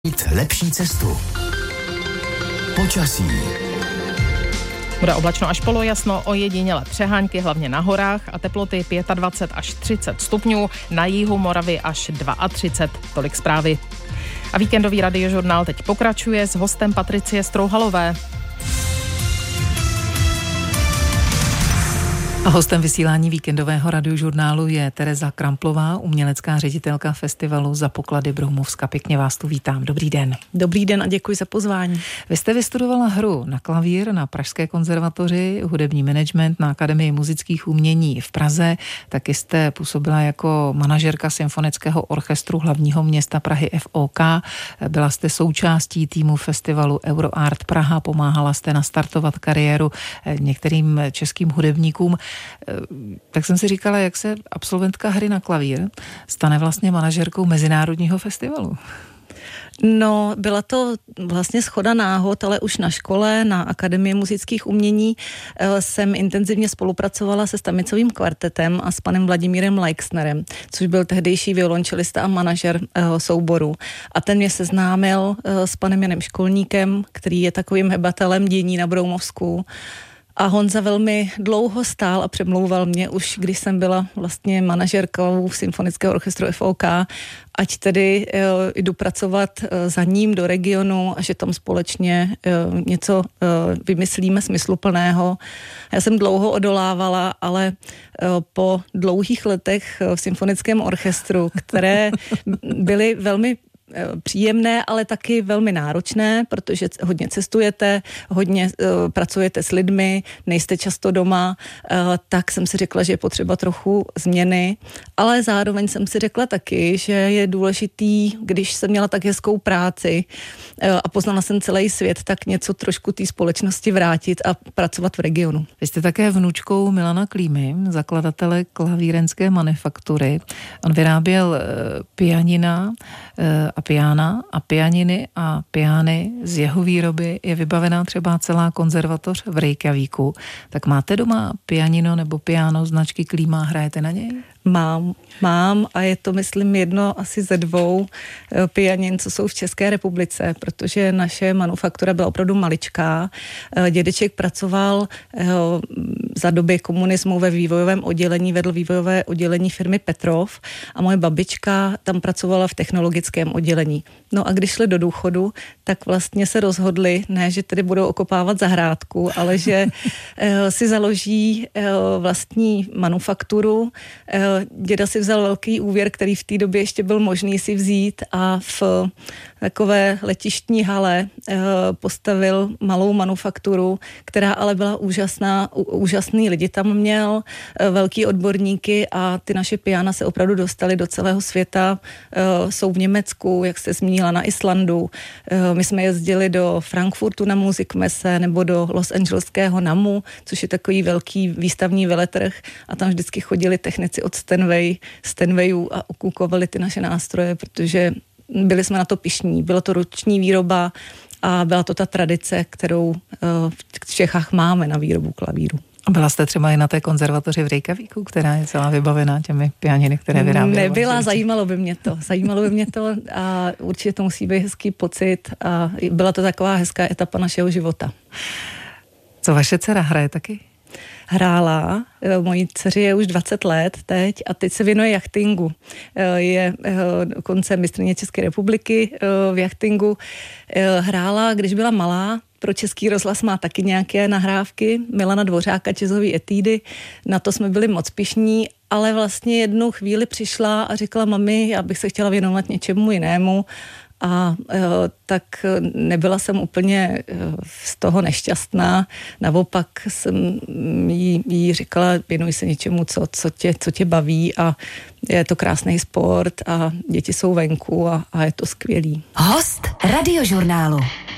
Mít lepší cestu. Počasí. Bude oblačno až polojasno, ojedinělé přehánky, hlavně na horách a teploty 25 až 30 stupňů, na jihu Moravy až 32. Tolik zprávy. A víkendový radiožurnál teď pokračuje s hostem Patricie Strouhalové. A hostem vysílání víkendového radiožurnálu je Tereza Kramplová, umělecká ředitelka festivalu Za poklady Broumovska. Pěkně vás tu vítám. Dobrý den. Dobrý den a děkuji za pozvání. Vy jste vystudovala hru na klavír na Pražské konzervatoři, hudební management na Akademii muzických umění v Praze. Taky jste působila jako manažerka symfonického orchestru hlavního města Prahy FOK. Byla jste součástí týmu festivalu Euroart Praha, pomáhala jste nastartovat kariéru některým českým hudebníkům. Tak jsem si říkala, jak se absolventka hry na klavír stane vlastně manažerkou mezinárodního festivalu. No, byla to vlastně shoda náhod, ale už na škole, na Akademii muzických umění jsem intenzivně spolupracovala se Stamicovým kvartetem a s panem Vladimírem Leixnerem, což byl tehdejší violončelista a manažer souboru. A ten mě seznámil s panem Janem Školníkem, který je takovým hebatelem dění na Broumovsku. A Honza velmi dlouho stál a přemlouval mě už, když jsem byla vlastně manažerkou symfonického orchestru FOK, ať tedy jdu pracovat za ním do regionu a že tam společně něco vymyslíme smysluplného. Já jsem dlouho odolávala, ale po dlouhých letech v symfonickém orchestru, které byly velmi příjemné, ale taky velmi náročné, protože hodně cestujete, hodně pracujete s lidmi, nejste často doma, tak jsem si řekla, že je potřeba trochu změny, ale zároveň jsem si řekla taky, že je důležitý, když jsem měla tak hezkou práci a poznala jsem celý svět, tak něco trošku té společnosti vrátit a pracovat v regionu. Vy jste také vnučkou Milana Klímy, zakladatele klavírenské manufaktury. On vyráběl pianina a piána a pianiny a piány. Z jeho výroby je vybavená třeba celá konzervatoř v Reykjavíku. Tak máte doma pianino nebo piano značky Klíma, hrajete na něj? Mám a je to, myslím, jedno asi ze dvou pianin, co jsou v České republice, protože naše manufaktura byla opravdu maličká. Dědeček pracoval za doby komunismu ve vývojovém oddělení, vedl vývojové oddělení firmy Petrov a moje babička tam pracovala v technologickém oddělení. No a když šli do důchodu, tak vlastně se rozhodli, ne, že tedy budou okopávat zahrádku, ale že si založí vlastní manufakturu. Děda si vzal velký úvěr, který v té době ještě byl možný si vzít a v takové letištní hale postavil malou manufakturu, která ale byla úžasná, úžasný lidi tam měl, velký odborníky a ty naše piana se opravdu dostaly do celého světa. Jsou v Německu, jak jste zmínila, na Islandu. My jsme jezdili do Frankfurtu na Musikmesse nebo do Los Angeleského NAMU, což je takový velký výstavní veletrh a tam vždycky chodili technici od Steinwayů a okukovali ty naše nástroje, protože byli jsme na to pyšní. Byla to ruční výroba a byla to ta tradice, kterou v Čechách máme na výrobu klavíru. A byla jste třeba i na té konzervatoři v Reykjavíku, která je celá vybavená těmi pianiny, které vyráběla? Nebyla, zajímalo by mě to a určitě to musí být hezký pocit a byla to taková hezká etapa našeho života. Co vaše dcera hraje taky? Hrála, mojí dceři je už 20 let teď a teď se věnuje jachtingu. Je dokonce mistryně České republiky v jachtingu. Hrála, když byla malá, pro Český rozhlas má taky nějaké nahrávky, Milana Dvořáka, jazzové etídy, na to jsme byli moc pyšní, ale vlastně jednu chvíli přišla a řekla, mami, já bych se chtěla věnovat něčemu jinému. A tak nebyla jsem úplně z toho nešťastná. Naopak jsem jí říkala, věnuj se něčemu, co tě baví a je to krásný sport a děti jsou venku a je to skvělý. Host radiožurnálu.